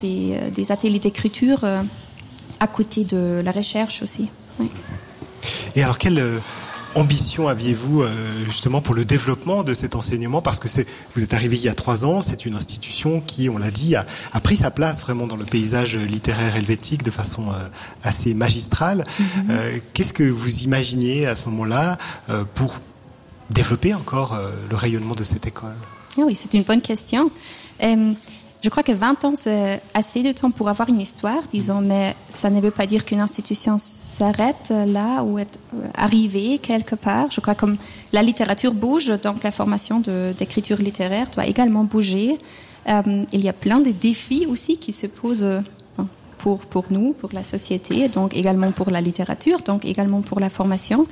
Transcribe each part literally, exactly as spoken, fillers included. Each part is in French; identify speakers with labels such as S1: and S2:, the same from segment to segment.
S1: des, des ateliers d'écriture euh, à côté de la recherche aussi. Oui.
S2: Et alors, quelle euh, ambition aviez-vous euh, justement pour le développement de cet enseignement ? Parce que c'est, vous êtes arrivé il y a trois ans, c'est une institution qui, on l'a dit, a, a pris sa place vraiment dans le paysage littéraire helvétique de façon euh, assez magistrale. Mm-hmm. Euh, qu'est-ce que vous imaginiez à ce moment-là euh, pour développer encore euh, le rayonnement de cette école ?
S1: Ah oui, c'est une bonne question. Euh, Je crois que vingt ans, c'est assez de temps pour avoir une histoire, disons, mais ça ne veut pas dire qu'une institution s'arrête là ou est arrivée quelque part. Je crois que comme la littérature bouge, donc la formation de, d'écriture littéraire doit également bouger. Euh, il y a plein de défis aussi qui se posent pour, pour nous, pour la société, donc également pour la littérature, donc également pour la formation.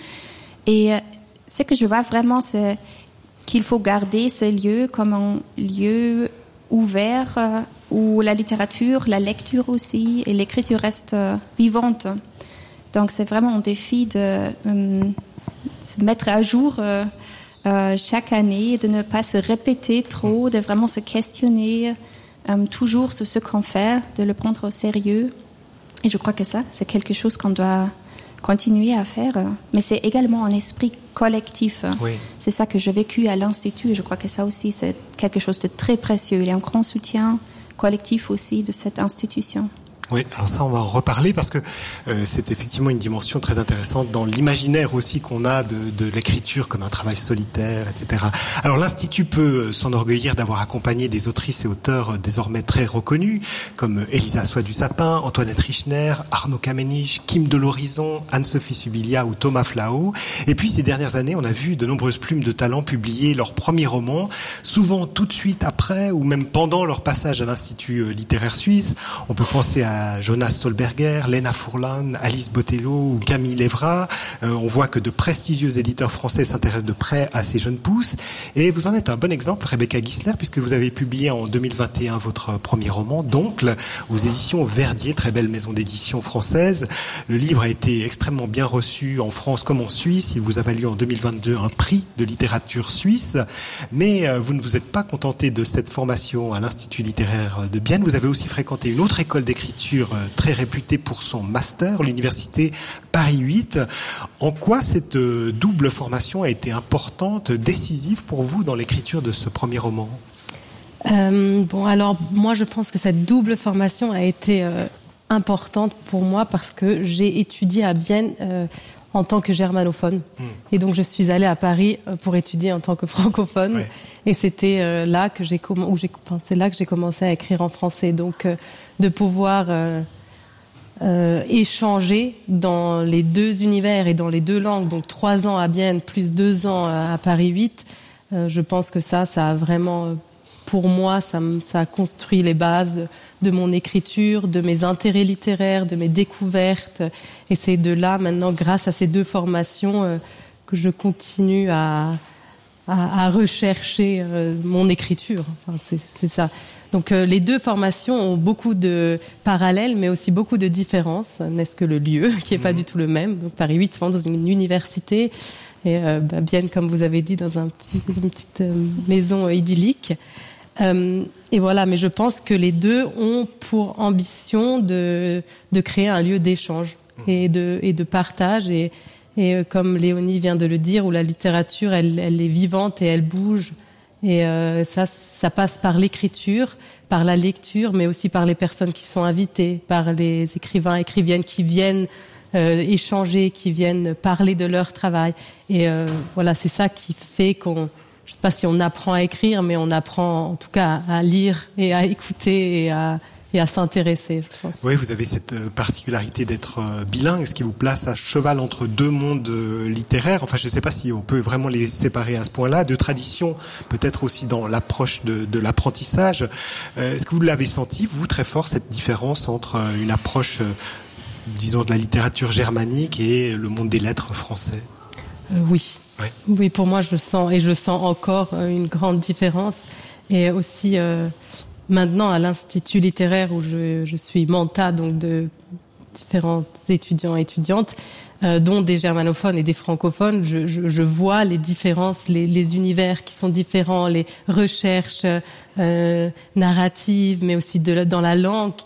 S1: Et ce que je vois vraiment, c'est qu'il faut garder ce lieu comme un lieu ouvert, euh, où la littérature, la lecture aussi, et l'écriture restent euh, vivantes. Donc c'est vraiment un défi de euh, se mettre à jour euh, euh, chaque année, de ne pas se répéter trop, de vraiment se questionner euh, toujours sur ce qu'on fait, de le prendre au sérieux. Et je crois que ça, c'est quelque chose qu'on doit continuer à faire. Mais c'est également un esprit collectif. Oui. C'est ça que j'ai vécu à l'Institut et je crois que ça aussi, c'est quelque chose de très précieux. Il y a un grand soutien collectif aussi de cette institution.
S2: Oui, alors ça, on va en reparler parce que euh, c'est effectivement une dimension très intéressante dans l'imaginaire aussi qu'on a de, de l'écriture comme un travail solitaire, et cetera. Alors l'Institut peut s'enorgueillir d'avoir accompagné des autrices et auteurs désormais très reconnus comme Elisa Soie du Sapin, Antoinette Richner, Arnaud Kamenisch, Kim de l'Horizon, Anne-Sophie Subilia ou Thomas Flao. Et puis ces dernières années, on a vu de nombreuses plumes de talent publier leurs premiers romans, souvent tout de suite après ou même pendant leur passage à l'Institut littéraire suisse. On peut penser à Jonas Solberger, Lena Furlan, Alice Botelho ou Camille Lévra. Euh, on voit que de prestigieux éditeurs français s'intéressent de près à ces jeunes pousses. Et vous en êtes un bon exemple, Rebecca Gisler, puisque vous avez publié en deux mille vingt et un votre premier roman, D'Oncle, aux éditions Verdier, très belle maison d'édition française. Le livre a été extrêmement bien reçu en France comme en Suisse. Il vous a valu en deux mille vingt-deux un prix de littérature suisse. Mais euh, vous ne vous êtes pas contenté de cette formation à l'Institut littéraire de Bienne. Vous avez aussi fréquenté une autre école d'écriture très réputée pour son master, l'université Paris huit. En quoi cette double formation a été importante, décisive pour vous dans l'écriture de ce premier roman ?
S3: euh, Bon, alors moi je pense que cette double formation a été euh, importante pour moi parce que j'ai étudié à Bienne euh, en tant que germanophone. Mmh. Et donc je suis allée à Paris pour étudier en tant que francophone. Ouais. Et c'était euh, là que j'ai comm- où j'ai, enfin, c'est là que j'ai commencé à écrire en français. Donc euh, de pouvoir euh, euh, échanger dans les deux univers et dans les deux langues, donc trois ans à Bienne plus deux ans à Paris huit, euh, je pense que ça, ça a vraiment, pour moi, ça, ça a construit les bases de mon écriture, de mes intérêts littéraires, de mes découvertes. Et c'est de là, maintenant, grâce à ces deux formations, euh, que je continue à, à, à rechercher euh, mon écriture. Enfin, c'est, c'est ça. Donc euh, les deux formations ont beaucoup de parallèles, mais aussi beaucoup de différences, n'est-ce que le lieu, qui n'est pas du tout le même. Donc Paris huit, c'est dans une université, et euh, bah, Bienne, comme vous avez dit, dans un petit, une petite euh, maison euh, idyllique. Euh, et voilà, mais je pense que les deux ont pour ambition de, de créer un lieu d'échange et de, et de partage. Et, et euh, comme Léonie vient de le dire, où la littérature, elle, elle est vivante et elle bouge. Et euh, ça, ça passe par l'écriture, par la lecture, mais aussi par les personnes qui sont invitées, par les écrivains, écriviennes qui viennent euh, échanger, qui viennent parler de leur travail. Et euh, voilà, c'est ça qui fait qu'on, je ne sais pas si on apprend à écrire, mais on apprend en tout cas à lire et à écouter et à et à s'intéresser, je pense.
S2: Oui, vous avez cette particularité d'être bilingue, ce qui vous place à cheval entre deux mondes littéraires. Enfin, je ne sais pas si on peut vraiment les séparer à ce point-là. De tradition, peut-être aussi dans l'approche de, de l'apprentissage. Est-ce que vous l'avez senti, vous, très fort, cette différence entre une approche, disons, de la littérature germanique et le monde des lettres français ?
S3: euh, Oui. Oui. Oui, pour moi, je sens, et je sens encore une grande différence. Et aussi... Euh, Maintenant, à l'Institut littéraire où je, je suis menta, donc de différents étudiants et étudiantes, euh, dont des germanophones et des francophones, je, je, je vois les différences, les, les univers qui sont différents, les recherches euh, narratives, mais aussi de, dans la langue